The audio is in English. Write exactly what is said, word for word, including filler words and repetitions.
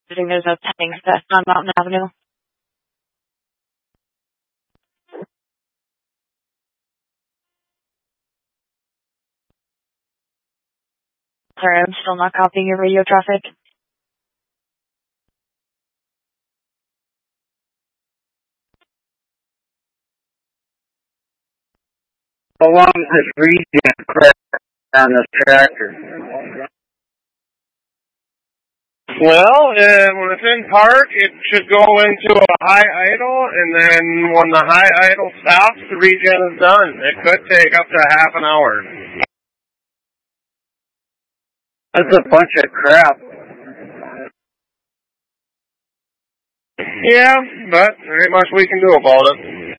There's a pending test on Mountain Avenue. Sorry, I'm still not copying your radio traffic. How long is this regen crash on this tractor? Well, uh, when it's in park, it should go into a high idle, and then when the high idle stops, the regen is done. It could take up to half an hour. That's a bunch of crap. Yeah, but there ain't much we can do about it.